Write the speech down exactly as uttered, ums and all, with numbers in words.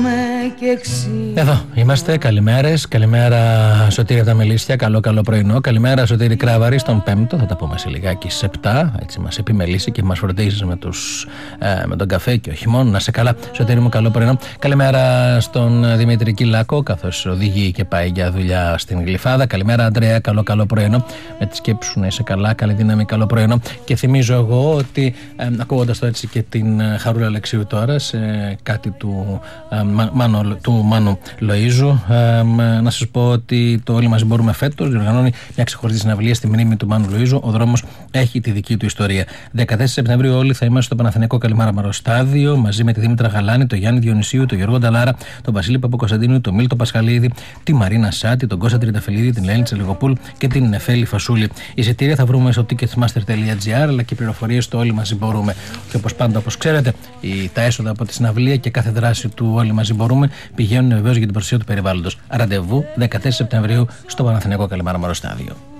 και εξή. Εδώ είμαστε, καλημέρες. Καλημέρα Σωτήρη από τα Μελίσια. Καλό καλό πρωινό. Καλημέρα Σωτήρη Κράβαρη στον Πέμπτο. Θα τα πούμε σε λιγάκι σε επτά. Έτσι μας επιμελήσει και μας φροντίζεις με, τους, ε, με τον καφέ και όχι μόνο. Να σε καλά Σωτήρη μου, καλό πρωινό. Καλημέρα στον Δημήτρη Κυλάκο, καθώς οδηγεί και πάει για δουλειά στην Γλυφάδα. Καλημέρα Αντρέα, καλό καλό πρωινό. Με τη σκέψη σου να είσαι καλά, καλή δύναμη, καλό πρωινό. Και θυμίζω εγώ ότι ε, ακούγοντας το έτσι και την Χαρούλα Αλεξίου τώρα σε κάτι του, ε, μα, Μάνο, του Μάνου Λοΐζου, ε, να σας πω ότι το Όλοι Μαζί Μπορούμε φέτος διοργανώνει μια ξεχωριστή συναυλία στη μνήμη του Μάνου Λοΐζου. Ο δρόμος έχει τη δική του ιστορία. δεκατέσσερις Σεπτεμβρίου όλοι θα είμαστε στο Παναθηναϊκό Καλιμάρα Μαροστάδιο μαζί με τη Δήμητρα Γαλάνη, τον Γιάννη Διονυσίου, τον Γιώργο Νταλάρα, τον Βασίλη Παπακοσταντίνου, τον Μίλτο Πασχαλίδη, τη Μαρίνα Σάτη, τον Κώστα Τριανταφυλλίδη, την Ελένη Τσελεγοπούλ και την Νεφέλη Φασούλη. Εισιτήρια θα βρούμε στο ticketsmaster τελεία τζι άρ αλλά και πληροφορίες στο Όλοι Μαζί Μπορούμε. Και όπως πάντα, όπως ξέρετε, η, τα έσοδα από τη συναυλία και κάθε δράση του Όλοι Μαζί Μπορούμε πηγαίνουν βεβαίως για την προστασία του περιβάλλοντος. Ραντεβού δεκατέσσερις Σεπτεμβρίου στο Παναθηναϊκό Καλιμάρα Μαροστάδιο.